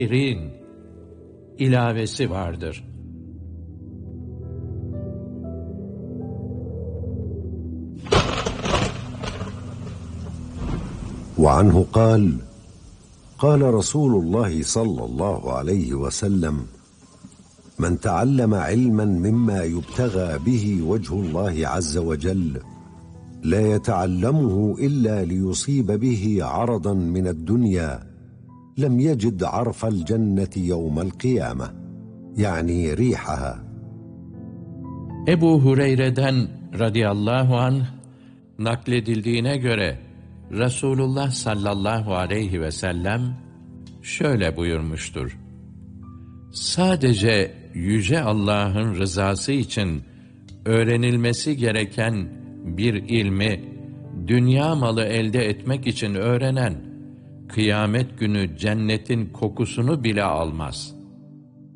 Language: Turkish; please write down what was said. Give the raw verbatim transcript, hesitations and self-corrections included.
İrin ilavesi vardır. وعنه قال قال رسول الله صلى الله عليه وسلم من تعلم علما مما يبتغى به وجه الله عز وجل لا يتعلمه إلا ليصيب به عرضا من الدنيا لم يجد عرف الجنة يوم القيامة يعني ريحها. Ebu Hureyre'den radıyallahu anh nakledildiğine göre Resulullah sallallahu aleyhi ve sellem şöyle buyurmuştur: Sadece Yüce Allah'ın rızası için öğrenilmesi gereken bir ilmi dünya malı elde etmek için öğrenen, kıyamet günü cennetin kokusunu bile almaz.